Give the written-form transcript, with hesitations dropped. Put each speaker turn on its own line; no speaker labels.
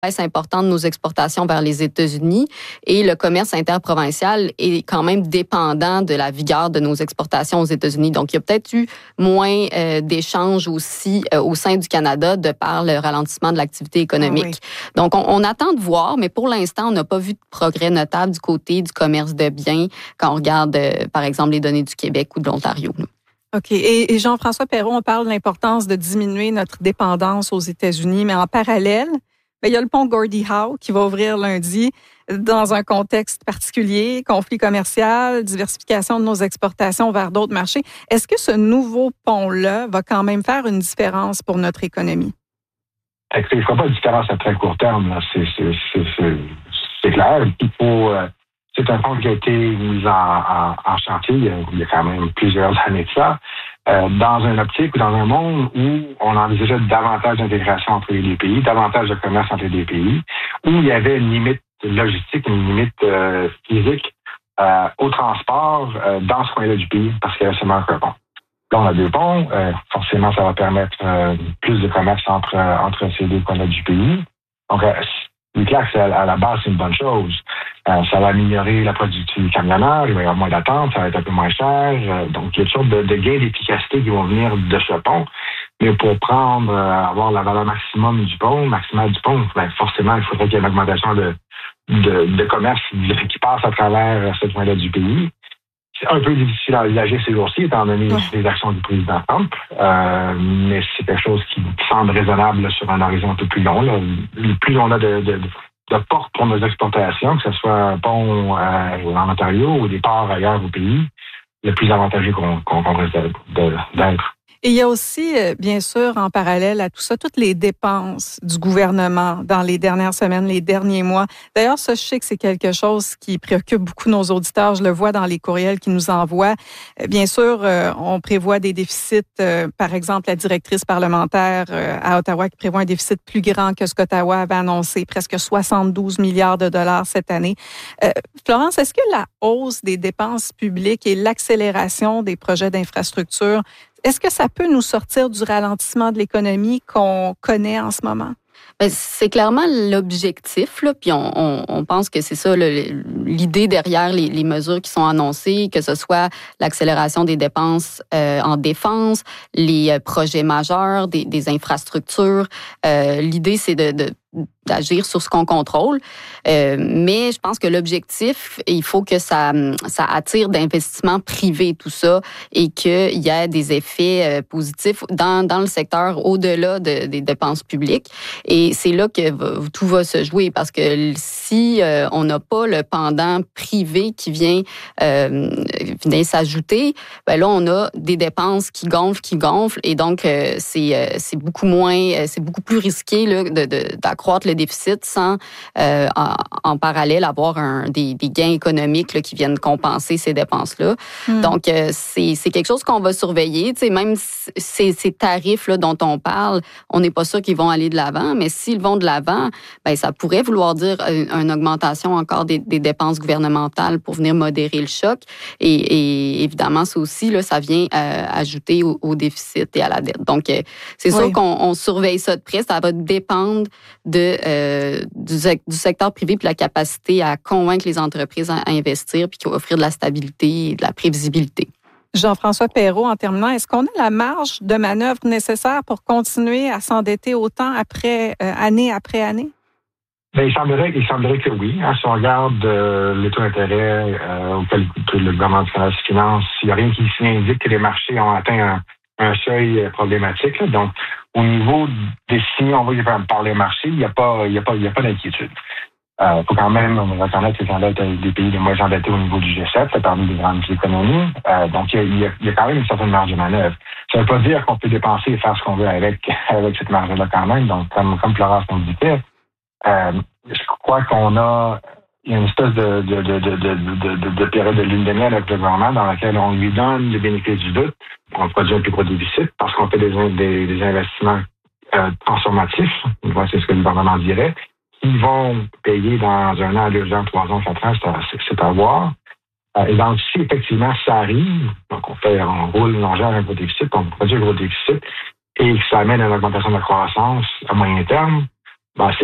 baisse importante de nos exportations vers les États-Unis et le commerce interprovincial est quand même dépendant de la vigueur de nos exportations aux États-Unis. Donc, il y a peut-être eu moins d'échanges aussi au sein du Canada de par le ralentissement de l'activité économique. Ah oui. Donc, on attend de voir, mais pour l'instant, on n'a pas vu de progrès notable du côté du commerce de biens quand on regarde, par exemple, les données du Québec ou de l'Ontario.
OK. Et Jean-François Perrault, on parle de l'importance de diminuer notre dépendance aux États-Unis, mais en parallèle, il y a le pont Gordie Howe qui va ouvrir lundi dans un contexte particulier, conflit commercial, diversification de nos exportations vers d'autres marchés. Est-ce que ce nouveau pont-là va quand même faire une différence pour notre économie?
Il ne fera pas de différence à très court terme. Là. C'est clair. C'est un pont qui a été mis en chantier il y a quand même plusieurs années de ça. Dans une optique ou dans un monde où on envisageait davantage d'intégration entre les deux pays, davantage de commerce entre les deux pays, où il y avait une limite logistique, une limite physique au transport dans ce coin-là du pays, parce qu'il y avait seulement un pont. Là, on a deux ponts. Forcément, ça va permettre plus de commerce entre ces deux coins-là du pays. Donc, c'est clair que à la base, c'est une bonne chose. Ça va améliorer la productivité du camionneur, il va y avoir moins d'attente, ça va être un peu moins cher. Donc, il y a toutes sortes de gains d'efficacité qui vont venir de ce pont. Mais pour avoir la valeur maximale du pont, forcément, il faudrait qu'il y ait une augmentation de commerce qui passe à travers ce point-là du pays. C'est un peu difficile à envisager ces jours-ci, étant donné les actions du président Trump. Mais c'est quelque chose qui semble raisonnable là, sur un horizon un peu plus long. Là. Plus on a de portes pour nos exportations, que ce soit un pont en Ontario ou des ports ailleurs au pays, le plus avantageux qu'on risque d'être.
Et il y a aussi, bien sûr, en parallèle à tout ça, toutes les dépenses du gouvernement dans les dernières semaines, les derniers mois. D'ailleurs, ça, je sais que c'est quelque chose qui préoccupe beaucoup nos auditeurs. Je le vois dans les courriels qu'ils nous envoient. Bien sûr, on prévoit des déficits. Par exemple, la directrice parlementaire à Ottawa qui prévoit un déficit plus grand que ce qu'Ottawa avait annoncé, presque 72 milliards de dollars cette année. Florence, est-ce que la hausse des dépenses publiques et l'accélération des projets d'infrastructure, est-ce que ça peut nous sortir du ralentissement de l'économie qu'on connaît en ce moment?
Bien, c'est clairement l'objectif, là, puis on pense que c'est ça l'idée derrière les mesures qui sont annoncées, que ce soit l'accélération des dépenses en défense, les projets majeurs, des infrastructures. L'idée, c'est d'agir sur ce qu'on contrôle. Mais je pense que l'objectif, il faut que ça attire d'investissements privés, tout ça, et qu'il y ait des effets positifs dans le secteur au-delà des dépenses publiques. Et c'est là que tout va se jouer, parce que si on n'a pas le pendant privé qui vient s'ajouter, ben là, on a des dépenses qui gonflent, et donc c'est beaucoup plus risqué là, d'accroître le déficit sans en parallèle avoir des gains économiques là, qui viennent compenser ces dépenses-là. Donc, c'est quelque chose qu'on va surveiller. Tu sais, même ces tarifs là, dont on parle, on n'est pas sûr qu'ils vont aller de l'avant, mais s'ils vont de l'avant, ben, ça pourrait vouloir dire une augmentation encore des dépenses gouvernementales pour venir modérer le choc. Et évidemment, ça aussi, là, ça vient ajouter au déficit et à la dette. Donc, c'est sûr qu'on surveille ça de près. Ça va dépendre du secteur privé puis la capacité à convaincre les entreprises à investir puis offrir de la stabilité et de la prévisibilité.
Jean-François Perrault, en terminant, est-ce qu'on a la marge de manœuvre nécessaire pour continuer à s'endetter autant année après année?
Bien, il semblerait que oui. Si on regarde les taux d'intérêt auquel le gouvernement du Canada se finance, il n'y a rien qui indique que les marchés ont atteint un seuil problématique. Là. Donc, au niveau des signaux envoyés par les marchés, il n'y a pas d'inquiétude. Faut quand même, on va reconnaître que les Canada est des pays les moins endettés au niveau du G7, parmi les grandes économies. Donc, il y a quand même une certaine marge de manœuvre. Ça ne veut pas dire qu'on peut dépenser et faire ce qu'on veut avec cette marge-là quand même. Donc, comme Florence nous le disait, je crois il y a une espèce de période de lune de miel avec le gouvernement dans laquelle on lui donne le bénéfice du doute. On produit un plus gros déficit parce qu'on fait des investissements transformatifs. C'est ce que le gouvernement dirait. Ils vont payer dans 1 an, 2 ans, 3 ans, 4 ans, c'est à voir. Et donc, si effectivement ça arrive, donc on gère un gros déficit, on produit un gros déficit, et que ça amène à une augmentation de la croissance à moyen terme, ben,